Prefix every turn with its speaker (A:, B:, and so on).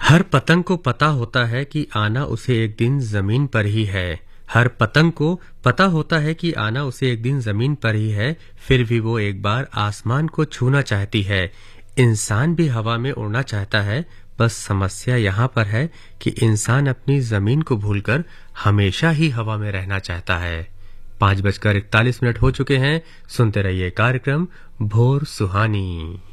A: हर पतंग को पता होता है कि आना उसे एक दिन जमीन पर ही है। हर पतंग को पता होता है कि आना उसे एक दिन जमीन पर ही है, फिर भी वो एक बार आसमान को छूना चाहती है। इंसान भी हवा में उड़ना चाहता है, बस समस्या यहाँ पर है कि इंसान अपनी जमीन को भूलकर हमेशा ही हवा में रहना चाहता है। 5:41 हो चुके हैं। सुनते रहिए कार्यक्रम भोर सुहानी।